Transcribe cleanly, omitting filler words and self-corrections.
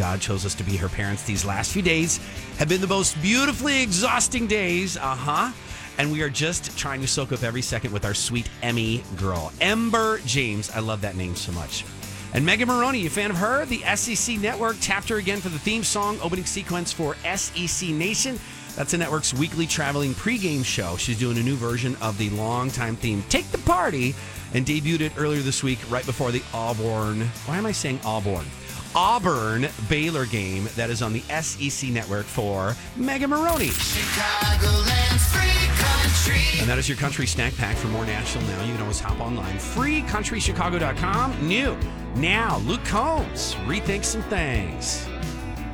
God chose us to be her parents. These last few days have been the most beautifully exhausting days. And we are just trying to soak up every second with our sweet Emmy girl, Ember James. I love that name so much. And Megan Maroney, you a fan of her? The SEC Network tapped her again for the theme song opening sequence for SEC Nation. That's the network's weekly traveling pregame show. She's doing a new version of the longtime theme, Take the Party, and debuted it earlier this week right before the Auburn. Why am I saying Auburn? Auburn-Baylor game that is on the SEC Network for Megan Maroney. Chicagoland's free country. And that is your country snack pack. For more national now, you can always hop online. FreeCountryChicago.com. New. Now, Luke Combs. Rethink some things.